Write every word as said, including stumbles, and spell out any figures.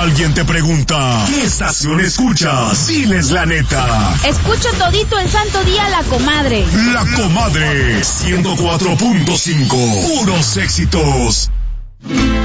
Alguien te pregunta, ¿qué estación escuchas? Diles la neta. Escucho todito el santo día La Comadre. La Comadre, ciento cuatro punto cinco, puros éxitos.